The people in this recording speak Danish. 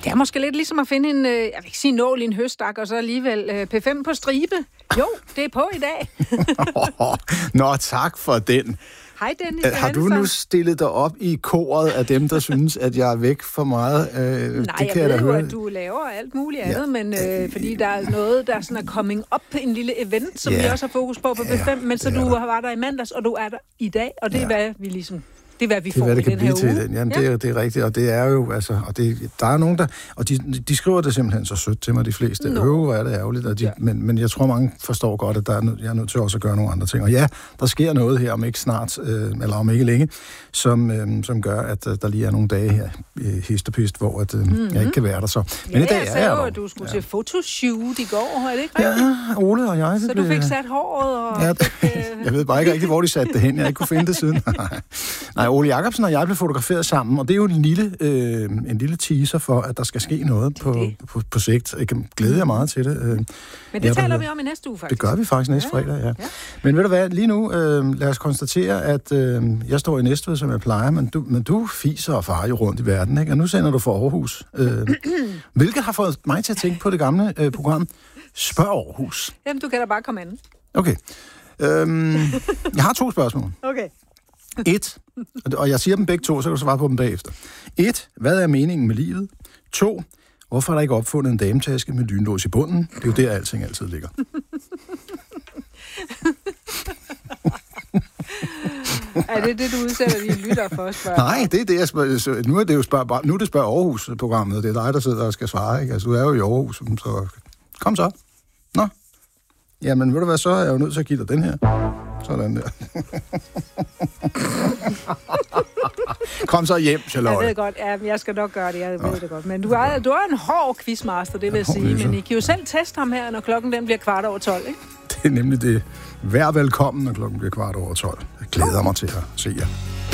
Det er måske lidt ligesom at finde en, jeg vil ikke sige nål i en høstak, og så alligevel P5 på stribe. Jo, det er på i dag. Nå, tak for den. Hej Dennis. Har du nu stillet dig op i koret af dem, der synes, at jeg er væk for meget? Nej, det kan jeg ved jo, høre. at du laver alt muligt andet, men fordi der er noget, der sådan er coming up, en lille event, som vi også har fokus på P5, men så du var der i mandags, og du er der i dag, og det er, hvad vi ligesom... Det er, hvad vi får i den her uge. Jamen, det er rigtigt, og det er jo, altså, og der er nogen, der, og de skriver det simpelthen så sødt til mig, de fleste. Hvor er det ærgerligt, og men jeg tror, mange forstår godt, at jeg er nødt til også at gøre nogle andre ting. Og ja, der sker noget her, om ikke snart, eller om ikke længe, som gør, at der lige er nogle dage her, hist og pist, hvor jeg ikke kan være der så. Men i dag jeg sagde jo, at du skulle til fotoshoot i går, er det ikke rigtigt? Ja, Ole og jeg. Så du fik sat håret og... Jeg ved bare ikke rigtig, hvor de satte det hen. Jeg ikke kunne finde det siden. Nej, Ole Jacobsen og jeg blev fotograferet sammen, og det er jo en lille teaser for, at der skal ske noget på sigt. Jeg kan glæde jer meget til det. Men det taler vi om i næste uge, faktisk. Det gør vi faktisk næste fredag, ja. Men ved du hvad, lige nu, lad os konstatere, at jeg står i Næstved, som jeg plejer, men du fiser og farer jo rundt i verden, ikke? Og nu sender du for Aarhus. Hvilket har fået mig til at tænke på det gamle program Spørg Aarhus. Jamen, du kan da bare komme an. Okay. Jeg har 2 spørgsmål. Okay. 1, og jeg siger dem begge 2, så kan du svare på dem bagefter. 1, hvad er meningen med livet? 2, hvorfor er der ikke opfundet en dametaske med lynlås i bunden? Det er jo der, alting altid ligger. Er det det, du udsætter dine lytter for at spørge? Nej, det er det, jeg spørger. Nu er det jo Spørg Aarhus-programmet, og det er dig, der sidder og skal svare, ikke? Altså, du er jo i Aarhus, så kom så. Nå. Jamen, ved du hvad, så er jeg jo nødt til at give dig den her. Sådan der. Kom så hjem, Charlotte. Jeg ved godt, jeg skal nok gøre det, jeg ved det godt. Men du er en hård quizmaster, det vil jeg sige. Men I kan jo selv teste ham her, når klokken den bliver 12:15, ikke? Det er nemlig det. Vær velkommen, når klokken bliver 12:15. Jeg glæder mig til at se jer.